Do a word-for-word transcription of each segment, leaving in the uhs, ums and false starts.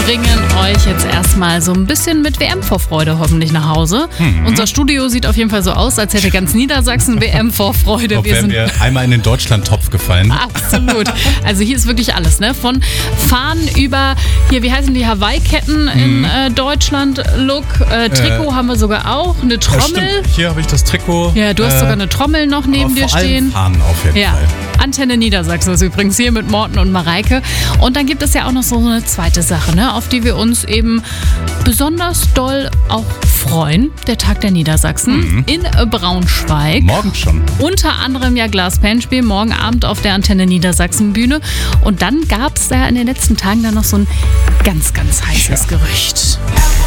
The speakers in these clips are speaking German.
bringen euch jetzt erstmal so ein bisschen mit W M-Vorfreude hoffentlich nach Hause. Mhm. Unser Studio sieht auf jeden Fall so aus, als hätte ganz Niedersachsen W M-Vorfreude. Wir sind wir einmal in den Deutschland-Topf gefallen. Absolut. Also hier ist wirklich alles, ne? Von Fahnen über, hier, wie heißen die, Hawaii-Ketten mhm. in äh, Deutschland, Look, äh, Trikot äh, haben wir sogar auch, eine Trommel. Ja, hier habe ich das Trikot. Ja, du hast äh, sogar eine Trommel noch neben dir stehen. Fahnen auf jeden ja. Fall. Antenne Niedersachsen ist übrigens hier mit Morten und Mareike. Und dann gibt es ja auch noch so eine zweite Sache, ne, auf die wir uns eben besonders doll auch freuen. Der Tag der Niedersachsen mhm. in Braunschweig. Morgen schon. Unter anderem ja Glas-Pen-Spiel, morgen Abend auf der Antenne Niedersachsen Bühne. Und dann gab es ja in den letzten Tagen dann noch so ein ganz, ganz heißes ja. Gerücht.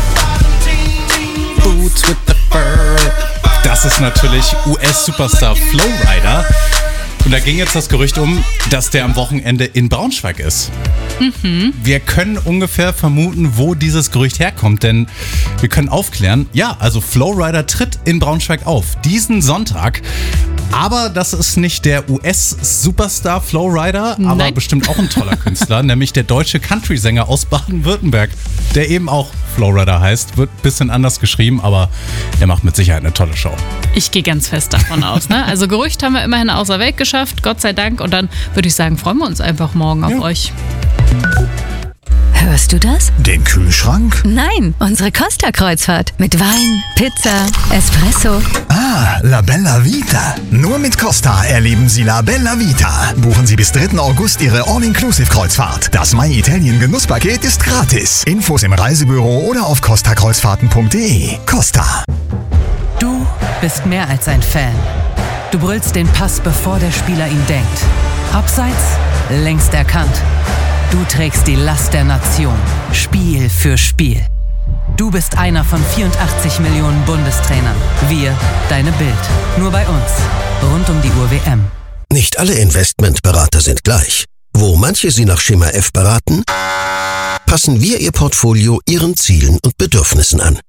Boots with the fur. Das ist natürlich U S-Superstar Flowrider. Und da ging jetzt das Gerücht um, dass der am Wochenende in Braunschweig ist. Mhm. Wir können ungefähr vermuten, wo dieses Gerücht herkommt, denn wir können aufklären, ja, also Flowrider tritt in Braunschweig auf, diesen Sonntag. Aber das ist nicht der U S-Superstar Flowrider, aber Nein. bestimmt auch ein toller Künstler, nämlich der deutsche Country-Sänger aus Baden-Württemberg, der eben auch Flowrider heißt. Wird ein bisschen anders geschrieben, aber der macht mit Sicherheit eine tolle Show. Ich gehe ganz fest davon aus. Ne? Also Gerücht haben wir immerhin außer Welt geschafft, Gott sei Dank. Und dann würde ich sagen, freuen wir uns einfach morgen auf ja. euch. Hörst du das? Den Kühlschrank? Nein, unsere Costa-Kreuzfahrt. Mit Wein, Pizza, Espresso. Ah, La Bella Vita. Nur mit Costa erleben Sie La Bella Vita. Buchen Sie bis dritten August Ihre All-Inclusive-Kreuzfahrt. Das My Italien Genusspaket ist gratis. Infos im Reisebüro oder auf costa kreuzfahrten punkt de. Costa. Du bist mehr als ein Fan. Du brüllst den Pass, bevor der Spieler ihn denkt. Abseits, längst erkannt. Du trägst die Last der Nation, Spiel für Spiel. Du bist einer von vierundachtzig Millionen Bundestrainern. Wir, deine Bild. Nur bei uns. Rund um die Uhr W M. Nicht alle Investmentberater sind gleich. Wo manche Sie nach Schema F beraten, passen wir Ihr Portfolio Ihren Zielen und Bedürfnissen an.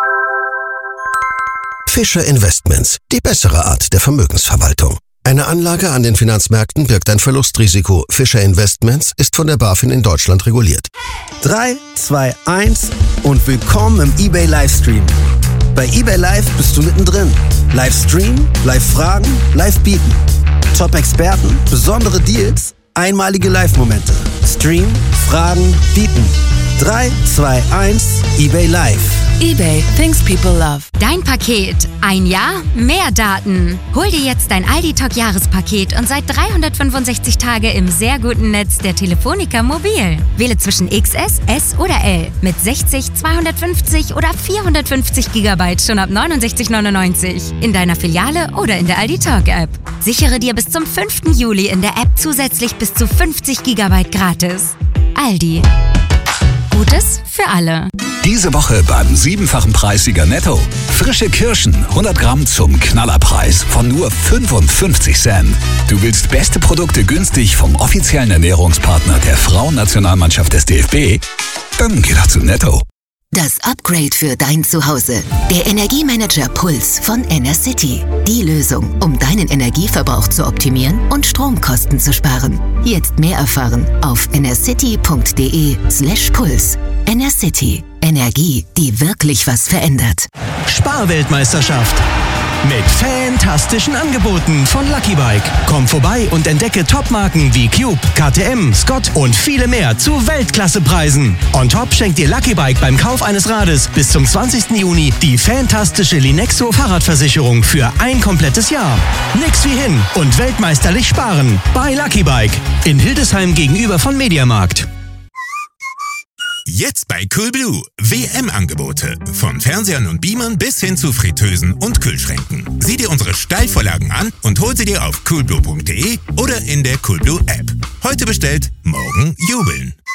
Fischer Investments, die bessere Art der Vermögensverwaltung. Eine Anlage an den Finanzmärkten birgt ein Verlustrisiko. Fischer Investments ist von der BaFin in Deutschland reguliert. drei, zwei, eins und willkommen im eBay Livestream. Bei eBay Live bist du mittendrin. Livestream, Live-Fragen, Live-Bieten. Top-Experten, besondere Deals, einmalige Live-Momente. Stream, Fragen, Bieten. drei, zwei, eins, eBay Live. eBay, things people love. Dein Paket. Ein Jahr, mehr Daten. Hol dir jetzt dein Aldi Talk Jahrespaket und seit dreihundertfünfundsechzig Tage im sehr guten Netz der Telefonica Mobil. Wähle zwischen X S, S oder L mit sechzig, zweihundertfünfzig oder vierhundertfünfzig Gigabyte schon ab neunundsechzig neunundneunzig in deiner Filiale oder in der Aldi Talk App. Sichere dir bis zum fünften Juli in der App zusätzlich bis zu fünfzig Gigabyte gratis. Aldi. Gutes für alle. Diese Woche beim siebenfachen Preissieger Netto. Frische Kirschen, hundert Gramm zum Knallerpreis von nur fünfundfünfzig Cent. Du willst beste Produkte günstig vom offiziellen Ernährungspartner der Frauennationalmannschaft des D F B? Dann geh doch zu Netto. Das Upgrade für dein Zuhause. Der Energiemanager Puls von Enercity. Die Lösung, um deinen Energieverbrauch zu optimieren und Stromkosten zu sparen. Jetzt mehr erfahren auf enercity punkt de slash puls. Enercity. Energie, die wirklich was verändert. Sparweltmeisterschaft. Mit fantastischen Angeboten von Lucky Bike. Komm vorbei und entdecke Topmarken wie Cube, K T M, Scott und viele mehr zu Weltklassepreisen. On top schenkt dir Lucky Bike beim Kauf eines Rades bis zum zwanzigsten Juni die fantastische Linexo Fahrradversicherung für ein komplettes Jahr. Nix wie hin und weltmeisterlich sparen. Bei Lucky Bike in Hildesheim gegenüber von Mediamarkt. Jetzt bei Coolblue. W M-Angebote. Von Fernsehern und Beamern bis hin zu Fritteusen und Kühlschränken. Sieh dir unsere Steilvorlagen an und hol sie dir auf coolblue punkt de oder in der Coolblue App. Heute bestellt, morgen jubeln.